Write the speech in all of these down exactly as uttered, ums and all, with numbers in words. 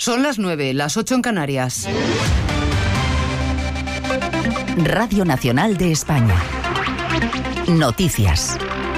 Son las nueve, las ocho en Canarias. Radio Nacional de España. Noticias.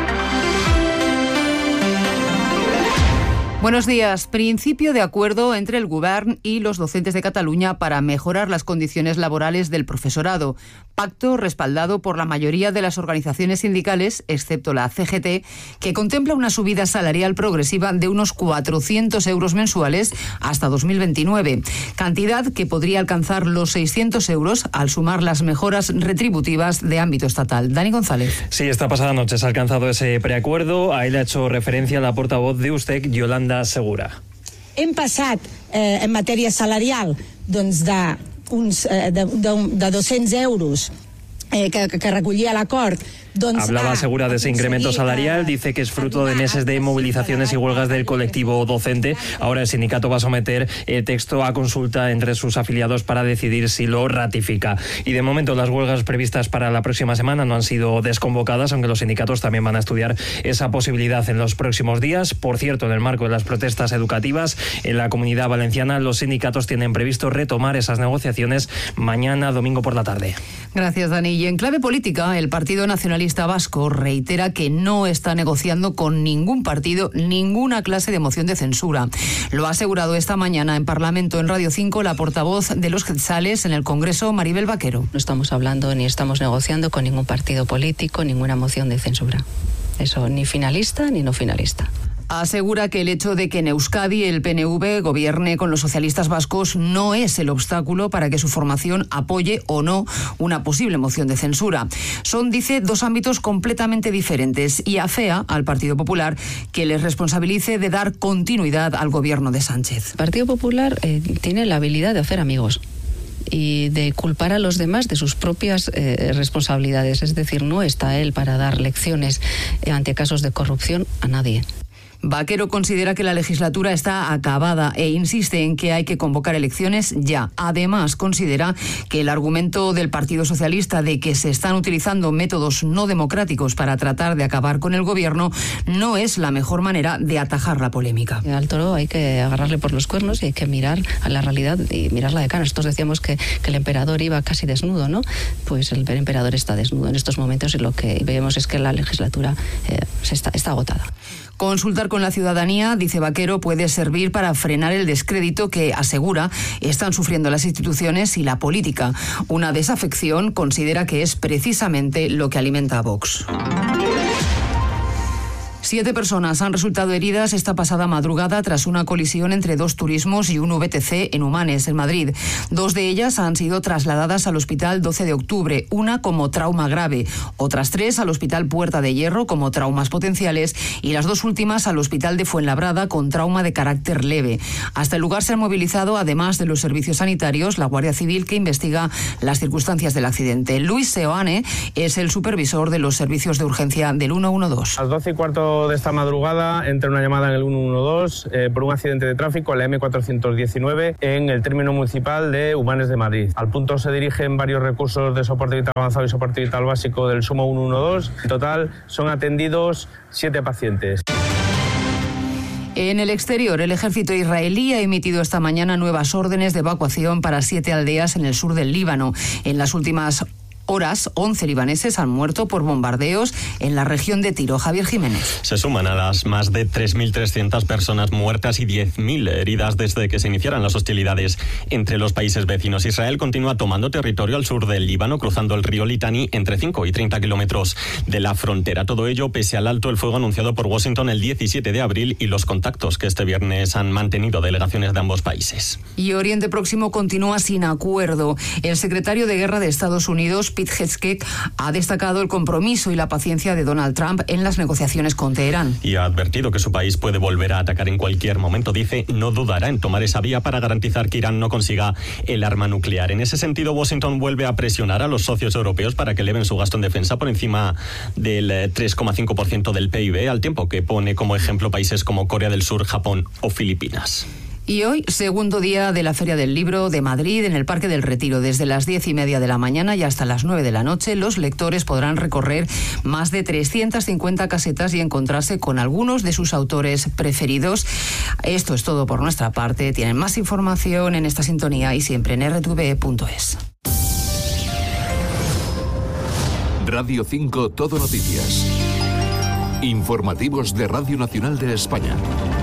Buenos días. Principio de acuerdo entre el Govern y los docentes de Cataluña para mejorar las condiciones laborales del profesorado. Pacto respaldado por la mayoría de las organizaciones sindicales, excepto la C G T, que contempla una subida salarial progresiva de unos cuatrocientos euros mensuales hasta dos mil veintinueve, cantidad que podría alcanzar los seiscientos euros al sumar las mejoras retributivas de ámbito estatal. Dani González. Sí, esta pasada noche se ha alcanzado ese preacuerdo. A él ha hecho referencia la portavoz de U S T E C, Yolanda Segura. Hem passat eh, en matèria salarial doncs de, uns, eh, de, de, de dos-cents euros eh, que, que recollia l'acord. Hablaba Segura de ese incremento salarial, dice que es fruto de meses de movilizaciones y huelgas del colectivo docente. Ahora el sindicato va a someter el texto a consulta entre sus afiliados para decidir si lo ratifica. Y de momento las huelgas previstas para la próxima semana no han sido desconvocadas, aunque los sindicatos también van a estudiar esa posibilidad en los próximos días. Por cierto, en el marco de las protestas educativas en la Comunidad Valenciana, los sindicatos tienen previsto retomar esas negociaciones mañana, domingo por la tarde. Gracias, Dani. Y en clave política, el Partido Nacionalista Vasco reitera que no está negociando con ningún partido ninguna clase de moción de censura. Lo ha asegurado esta mañana en Parlamento en Radio cinco la portavoz de los Quetzales en el Congreso, Maribel Vaquero. No estamos hablando ni estamos negociando con ningún partido político ninguna moción de censura. Eso, ni finalista ni no finalista. Asegura que el hecho de que en Euskadi el P N V gobierne con los socialistas vascos no es el obstáculo para que su formación apoye o no una posible moción de censura. Son, dice, dos ámbitos completamente diferentes y afea al Partido Popular que les responsabilice de dar continuidad al gobierno de Sánchez. El Partido Popular eh, tiene la habilidad de hacer amigos y de culpar a los demás de sus propias eh, responsabilidades. Es decir, no está él para dar lecciones eh, ante casos de corrupción a nadie. Vaquero considera que la legislatura está acabada e insiste en que hay que convocar elecciones ya. Además, considera que el argumento del Partido Socialista de que se están utilizando métodos no democráticos para tratar de acabar con el gobierno no es la mejor manera de atajar la polémica. Al toro hay que agarrarle por los cuernos y hay que mirar a la realidad y mirarla de cara. Nosotros decíamos que, que el emperador iba casi desnudo, ¿no? Pues el emperador está desnudo en estos momentos y lo que vemos es que la legislatura eh, se está, está agotada. Consultar con la ciudadanía, dice Vaquero, puede servir para frenar el descrédito que, asegura, están sufriendo las instituciones y la política. Una desafección considera que es precisamente lo que alimenta a Vox. Siete personas han resultado heridas esta pasada madrugada tras una colisión entre dos turismos y un V T C en Humanes, en Madrid. Dos de ellas han sido trasladadas al Hospital doce de octubre, una como trauma grave, otras tres al Hospital Puerta de Hierro como traumas potenciales y las dos últimas al Hospital de Fuenlabrada con trauma de carácter leve. Hasta el lugar se han movilizado, además de los servicios sanitarios, la Guardia Civil que investiga las circunstancias del accidente. Luis Seoane es el supervisor de los servicios de urgencia del ciento doce. A las doce y cuarto de esta madrugada entra una llamada en el ciento doce eh, por un accidente de tráfico en la eme cuatrocientos diecinueve en el término municipal de Humanes de Madrid. Al punto se dirigen varios recursos de soporte vital avanzado y soporte vital básico del SUMO ciento doce. En total son atendidos siete pacientes. En el exterior, el ejército israelí ha emitido esta mañana nuevas órdenes de evacuación para siete aldeas en el sur del Líbano. En las últimas horas, once libaneses han muerto por bombardeos en la región de Tiro. Javier Jiménez. Se suman a las más de tres mil trescientas personas muertas y diez mil heridas desde que se iniciaran las hostilidades entre los países vecinos. Israel continúa tomando territorio al sur del Líbano, cruzando el río Litani entre cinco y treinta kilómetros de la frontera. Todo ello pese al alto el fuego anunciado por Washington el diecisiete de abril y los contactos que este viernes han mantenido delegaciones de ambos países. Y Oriente Próximo continúa sin acuerdo. El secretario de Guerra de Estados Unidos, Pete Hegseth, ha destacado el compromiso y la paciencia de Donald Trump en las negociaciones con Teherán. Y ha advertido que su país puede volver a atacar en cualquier momento. Dice, no dudará en tomar esa vía para garantizar que Irán no consiga el arma nuclear. En ese sentido, Washington vuelve a presionar a los socios europeos para que eleven su gasto en defensa por encima del tres coma cinco por ciento del P I B, al tiempo que pone como ejemplo países como Corea del Sur, Japón o Filipinas. Y hoy, segundo día de la Feria del Libro de Madrid en el Parque del Retiro. Desde las diez y media de la mañana y hasta las nueve de la noche, los lectores podrán recorrer más de trescientas cincuenta casetas y encontrarse con algunos de sus autores preferidos. Esto es todo por nuestra parte. Tienen más información en esta sintonía y siempre en r t v punto es. Radio cinco Todo Noticias. Informativos de Radio Nacional de España.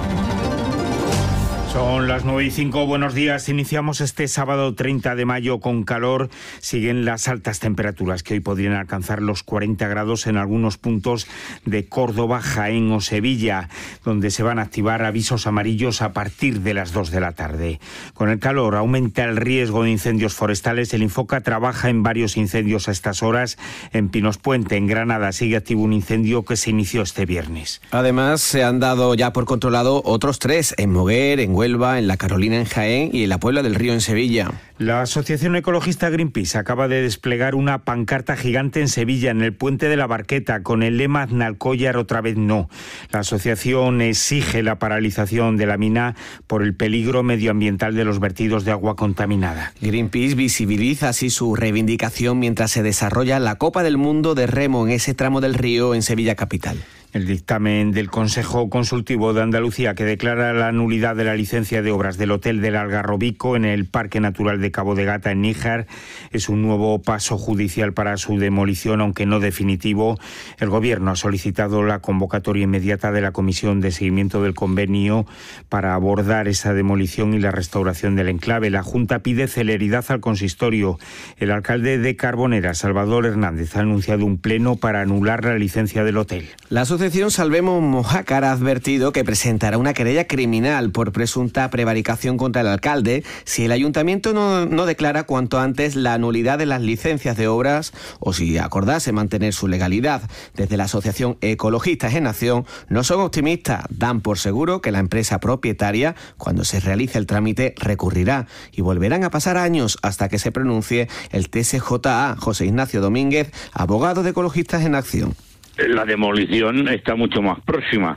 Son las nueve y cinco, buenos días. Iniciamos este sábado treinta de mayo con calor. Siguen las altas temperaturas que hoy podrían alcanzar los cuarenta grados en algunos puntos de Córdoba, Jaén o Sevilla, donde se van a activar avisos amarillos a partir de las dos de la tarde. Con el calor aumenta el riesgo de incendios forestales. El Infoca trabaja en varios incendios a estas horas. En Pinospuente, en Granada, sigue activo un incendio que se inició este viernes. Además, se han dado ya por controlado otros tres, en Moguer, en Huelva, en La Carolina en Jaén y en la Puebla del Río en Sevilla. La asociación ecologista Greenpeace acaba de desplegar una pancarta gigante en Sevilla, en el puente de la Barqueta, con el lema Aznalcóllar otra vez no. La asociación exige la paralización de la mina por el peligro medioambiental de los vertidos de agua contaminada. Greenpeace visibiliza así su reivindicación mientras se desarrolla la Copa del Mundo de Remo en ese tramo del río en Sevilla capital. El dictamen del Consejo Consultivo de Andalucía, que declara la nulidad de la licencia de obras del Hotel del Algarrobico en el Parque Natural de Cabo de Gata, en Níjar, es un nuevo paso judicial para su demolición, aunque no definitivo. El Gobierno ha solicitado la convocatoria inmediata de la Comisión de Seguimiento del Convenio para abordar esa demolición y la restauración del enclave. La Junta pide celeridad al consistorio. El alcalde de Carbonera, Salvador Hernández, ha anunciado un pleno para anular la licencia del hotel. La La asociación Salvemos Mojácar ha advertido que presentará una querella criminal por presunta prevaricación contra el alcalde si el ayuntamiento no, no declara cuanto antes la nulidad de las licencias de obras o si acordase mantener su legalidad. Desde la asociación Ecologistas en Acción no son optimistas, dan por seguro que la empresa propietaria, cuando se realice el trámite, recurrirá y volverán a pasar años hasta que se pronuncie el T S J A. José Ignacio Domínguez, abogado de Ecologistas en Acción. La demolición está mucho más próxima.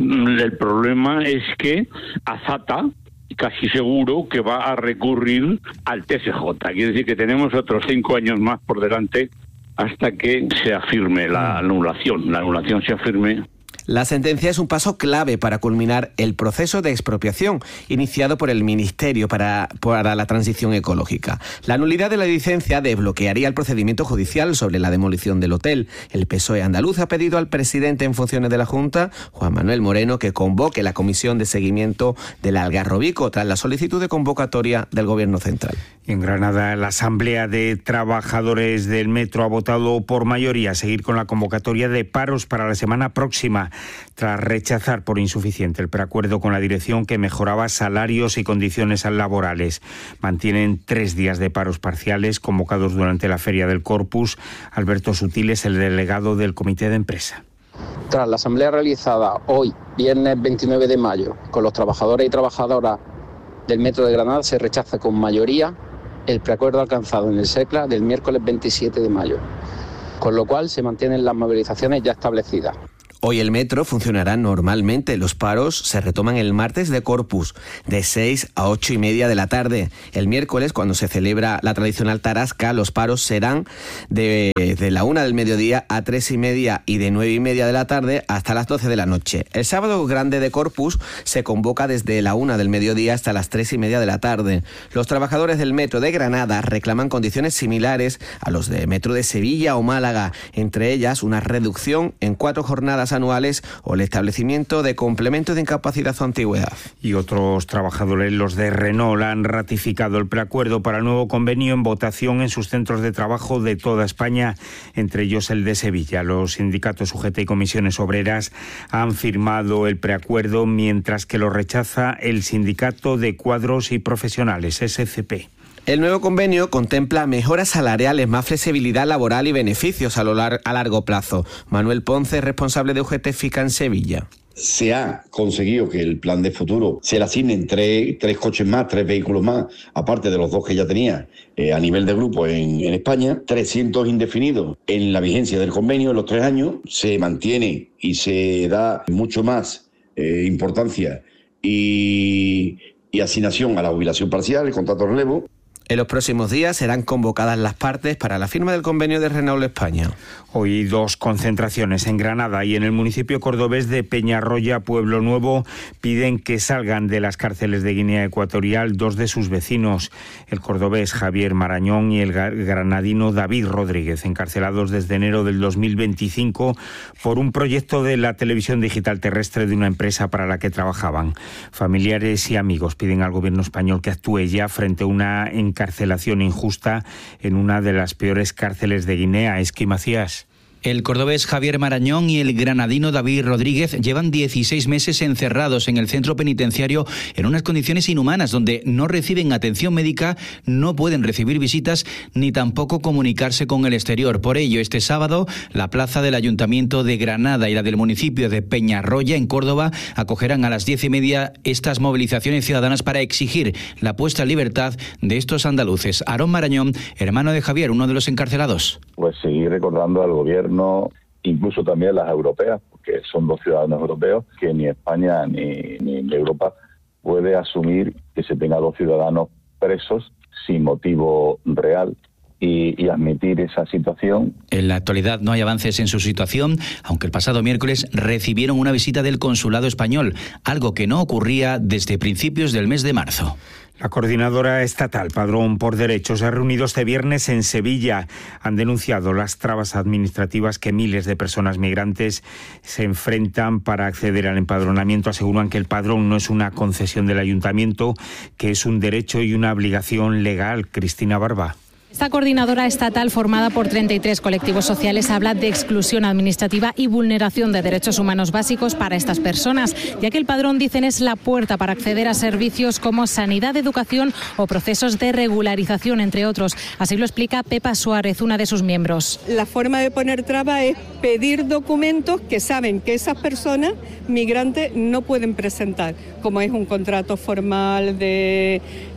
El problema es que Azata casi seguro que va a recurrir al T S J. Quiere decir que tenemos otros cinco años más por delante hasta que se afirme la anulación. La anulación se afirme. La sentencia es un paso clave para culminar el proceso de expropiación iniciado por el Ministerio para, para la Transición Ecológica. La nulidad de la licencia desbloquearía el procedimiento judicial sobre la demolición del hotel. El P S O E andaluz ha pedido al presidente en funciones de la Junta, Juan Manuel Moreno, que convoque la Comisión de Seguimiento del Algarrobico tras la solicitud de convocatoria del Gobierno central. En Granada, la Asamblea de Trabajadores del Metro ha votado por mayoría seguir con la convocatoria de paros para la semana próxima, tras rechazar por insuficiente el preacuerdo con la dirección que mejoraba salarios y condiciones laborales. Mantienen tres días de paros parciales convocados durante la Feria del Corpus. Alberto Sutil es el delegado del Comité de Empresa. Tras la asamblea realizada hoy, viernes veintinueve de mayo, con los trabajadores y trabajadoras del Metro de Granada, se rechaza con mayoría el preacuerdo alcanzado en el SECLA del miércoles veintisiete de mayo, con lo cual se mantienen las movilizaciones ya establecidas. Hoy el metro funcionará normalmente. Los paros se retoman el martes de Corpus, de seis a ocho y media de la tarde. El miércoles, cuando se celebra la tradicional tarasca, los paros serán de, de la una del mediodía a tres y media y de nueve y media de la tarde hasta las doce de la noche. El sábado grande de Corpus se convoca desde la una del mediodía hasta las tres y media de la tarde. Los trabajadores del metro de Granada reclaman condiciones similares a los de metro de Sevilla o Málaga, entre ellas una reducción en cuatro jornadas anuales o el establecimiento de complementos de incapacidad o antigüedad. Y otros trabajadores, los de Renault, han ratificado el preacuerdo para el nuevo convenio en votación en sus centros de trabajo de toda España, entre ellos el de Sevilla. Los sindicatos U G T y comisiones obreras han firmado el preacuerdo, mientras que lo rechaza el sindicato de cuadros y profesionales, S C P. El nuevo convenio contempla mejoras salariales, más flexibilidad laboral y beneficios a, lo lar- a largo plazo. Manuel Ponce, responsable de U G T F I C A en Sevilla. Se ha conseguido que el plan de futuro se le asignen tres, tres coches más, tres vehículos más, aparte de los dos que ya tenía eh, a nivel de grupo en, en España, trescientos indefinidos en la vigencia del convenio en los tres años. Se mantiene y se da mucho más eh, importancia y... y asignación a la jubilación parcial, el contrato de relevo. En los próximos días serán convocadas las partes para la firma del convenio de Renault España. Hoy dos concentraciones en Granada y en el municipio cordobés de Peñarroya, Pueblo Nuevo, piden que salgan de las cárceles de Guinea Ecuatorial dos de sus vecinos, el cordobés Javier Marañón y el granadino David Rodríguez, encarcelados desde enero del dos mil veinticinco por un proyecto de la televisión digital terrestre de una empresa para la que trabajaban. Familiares y amigos piden al gobierno español que actúe ya frente a una encarcelación injusta en una de las peores cárceles de Guinea. Esqui Macías. El cordobés Javier Marañón y el granadino David Rodríguez llevan dieciséis meses encerrados en el centro penitenciario en unas condiciones inhumanas donde no reciben atención médica, no pueden recibir visitas ni tampoco comunicarse con el exterior. Por ello, este sábado, la plaza del Ayuntamiento de Granada y la del municipio de Peñarroya, en Córdoba, acogerán a las diez y media estas movilizaciones ciudadanas para exigir la puesta en libertad de estos andaluces. Aarón Marañón, hermano de Javier, uno de los encarcelados. Pues seguir recordando al gobierno, incluso también las europeas, porque son dos ciudadanos europeos, que ni España ni, ni Europa puede asumir que se tenga dos ciudadanos presos sin motivo real y, y admitir esa situación. En la actualidad no hay avances en su situación, aunque el pasado miércoles recibieron una visita del consulado español, algo que no ocurría desde principios del mes de marzo. La coordinadora estatal Padrón por Derechos se ha reunido este viernes en Sevilla. Han denunciado las trabas administrativas que miles de personas migrantes se enfrentan para acceder al empadronamiento. Aseguran que el padrón no es una concesión del ayuntamiento, que es un derecho y una obligación legal. Cristina Barba. Esta coordinadora estatal, formada por treinta y tres colectivos sociales, habla de exclusión administrativa y vulneración de derechos humanos básicos para estas personas, ya que el padrón, dicen, es la puerta para acceder a servicios como sanidad, educación o procesos de regularización, entre otros. Así lo explica Pepa Suárez, una de sus miembros. La forma de poner traba es pedir documentos que saben que esas personas migrantes no pueden presentar, como es un contrato formal de,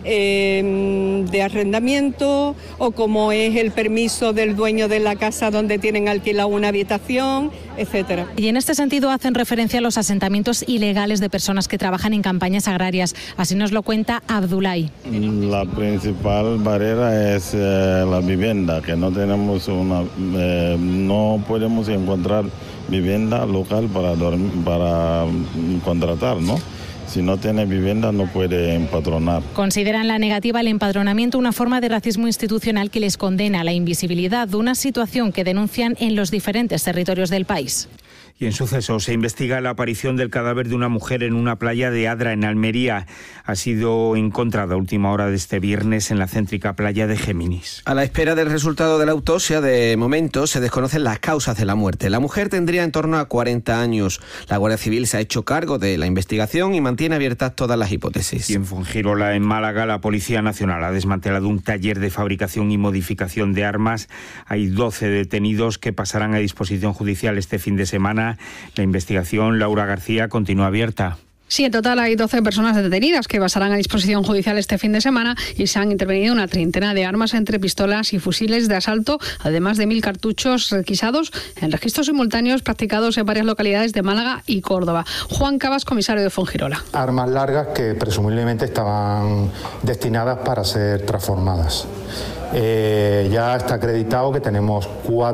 eh, de arrendamiento, o como es el permiso del dueño de la casa donde tienen alquilado una habitación, etcétera. Y en este sentido hacen referencia a los asentamientos ilegales de personas que trabajan en campañas agrarias. Así nos lo cuenta Abdulay. La principal barrera es eh, la vivienda, que no tenemos una, eh, no podemos encontrar vivienda local para dormir, para contratar, ¿no? Si no tiene vivienda no puede empadronar. Consideran la negativa al empadronamiento una forma de racismo institucional que les condena a la invisibilidad de una situación que denuncian en los diferentes territorios del país. Y en sucesos se investiga la aparición del cadáver de una mujer en una playa de Adra, en Almería. Ha sido encontrada a última hora de este viernes en la céntrica playa de Géminis. A la espera del resultado de la autopsia, de momento se desconocen las causas de la muerte. La mujer tendría en torno a cuarenta años. La Guardia Civil se ha hecho cargo de la investigación y mantiene abiertas todas las hipótesis. Y en Fuengirola, en Málaga, la Policía Nacional ha desmantelado un taller de fabricación y modificación de armas. Hay doce detenidos que pasarán a disposición judicial este fin de semana. La investigación, Laura García, continúa abierta. Sí, en total hay doce personas detenidas que pasarán a disposición judicial este fin de semana y se han intervenido una treintena de armas entre pistolas y fusiles de asalto, además de mil cartuchos requisados en registros simultáneos practicados en varias localidades de Málaga y Córdoba. Juan Cabas, comisario de Fuengirola. Armas largas que presumiblemente estaban destinadas para ser transformadas. Eh, ya está acreditado que tenemos cuatro